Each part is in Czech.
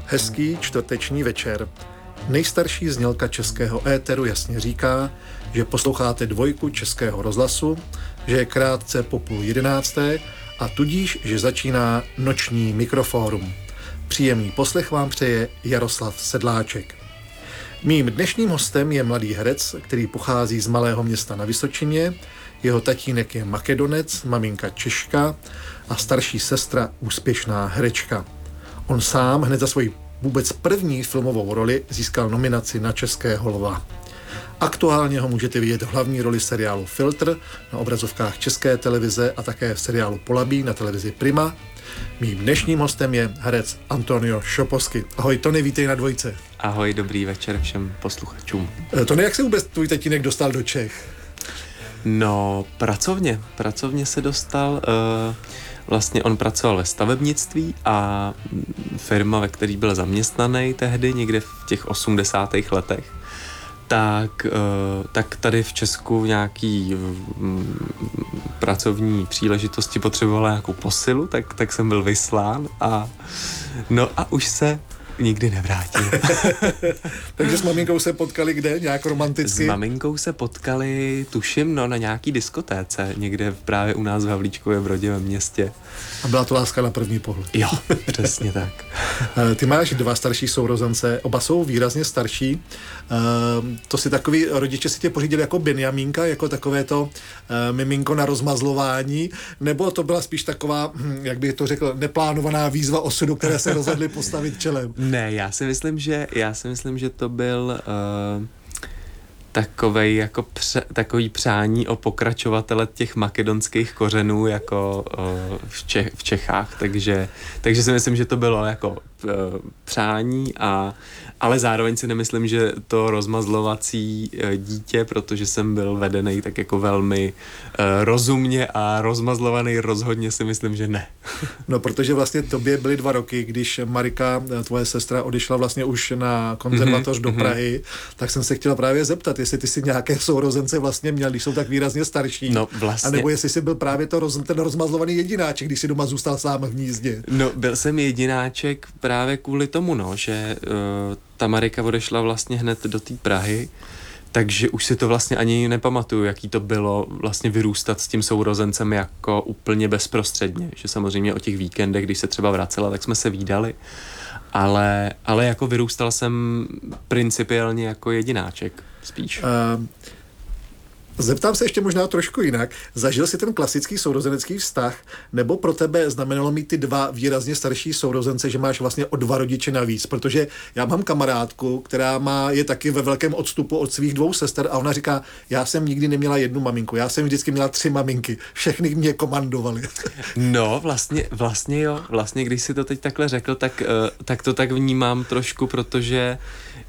Hezký čtvrteční večer. Nejstarší znělka českého éteru jasně říká, že posloucháte dvojku Českého rozhlasu, že je krátce po 10:30 a tudíž, že začíná noční mikrofórum. Příjemný poslech vám přeje Jaroslav Sedláček. Mým dnešním hostem je mladý herec, který pochází z malého města na Vysočině. Jeho tatínek je Makedonec, maminka Češka a starší sestra úspěšná herečka. On sám hned za svoji vůbec první filmovou roli získal nominaci na Českého lva. Aktuálně ho můžete vidět v hlavní roli seriálu Filtr na obrazovkách České televize a také v seriálu Polabí na televizi Prima. Mým dnešním hostem je herec Antonio Šoposky. Ahoj Tony, vítej na dvojce. Ahoj, dobrý večer všem posluchačům. Tony, jak se vůbec tvůj tatínek dostal do Čech? No, pracovně se dostal, vlastně on pracoval ve stavebnictví a firma, ve které byl zaměstnaný tehdy, někde v těch 80. letech, tak tady v Česku nějaký pracovní příležitosti potřebovala nějakou posilu, tak jsem byl vyslán a už se nikdy nevrátil. Takže s maminkou se potkali kde? Nějak romanticky? S maminkou se potkali, tuším, na nějaký diskotéce, někde právě u nás v Havlíčkově Brodě ve městě. A byla to láska na první pohled. Jo, přesně tak. Ty máš dva starší sourozence, oba jsou výrazně starší. To si takový, rodiče si tě pořídili jako Benjamínka, jako takové to miminko na rozmazlování, nebo to byla spíš taková, jak bych to řekl, neplánovaná výzva osudu, které se rozhodli postavit čelem? Ne, já si myslím, že to byl takový přání o pokračovatele těch makedonských kořenů jako v Čechách, takže si myslím, že to bylo jako přání, ale zároveň si nemyslím, že to rozmazlovací dítě, protože jsem byl vedený tak jako velmi rozumně a rozmazlovaný rozhodně si myslím, že ne. No, protože vlastně tobě byly 2 roky, když Marika, tvoje sestra, odešla vlastně už na konzervatoř do Prahy, tak jsem se chtěla právě zeptat, jestli ty si nějaké sourozence vlastně měl, když jsou tak výrazně starší. No vlastně. A nebo jestli jsi byl právě ten rozmazlovaný jedináček, když si doma zůstal sám v hnízdě. No, byl jsem jedináček právě kvůli tomu, že ta Marika odešla vlastně hned do té Prahy, takže už si to vlastně ani nepamatuju, jaký to bylo vlastně vyrůstat s tím sourozencem jako úplně bezprostředně, že samozřejmě o těch víkendech, když se třeba vracela, tak jsme se vídali, ale jako vyrůstal jsem principiálně jako jedináček spíš. Zeptám se ještě možná trošku jinak. Zažil jsi ten klasický sourozenecký vztah, nebo pro tebe znamenalo mít ty 2 výrazně starší sourozence, že máš vlastně o 2 rodiče navíc? Protože já mám kamarádku, která je taky ve velkém odstupu od svých 2 sester a ona říká, já jsem nikdy neměla 1 maminku, já jsem vždycky měla 3 maminky, všechny mě komandovaly. No, vlastně jo. Vlastně, když si to teď takhle řekl, tak to tak vnímám trošku, protože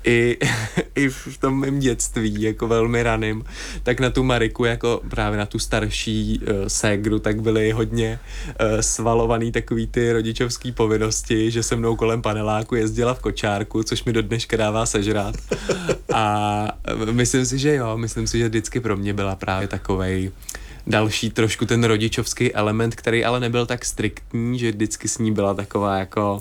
i v tom mém dětství, jako velmi raným, tak na tu Mariku, jako právě na tu starší ségru, tak byly hodně svalovaný takový ty rodičovský povinnosti, že se mnou kolem paneláku jezdila v kočárku, což mi do dneška dává sežrát. A myslím si, že vždycky pro mě byla právě takovej další trošku ten rodičovský element, který ale nebyl tak striktní, že vždycky s ní byla taková jako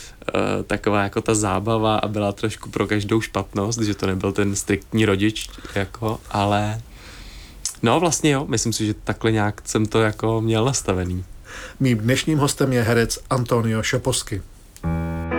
ta zábava a byla trošku pro každou špatnost, že to nebyl ten striktní rodič, jako, ale no vlastně jo, myslím si, že takhle nějak jsem to jako měl nastavený. Mým dnešním hostem je herec Antonio Šoposky.